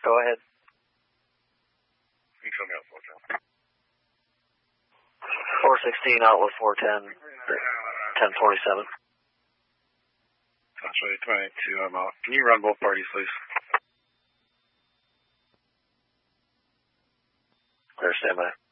Go ahead. You can show me out 410. 416, outlet 410, 1047. Actually, 22, I'm out. Can you run both parties, please? Clear, stand by.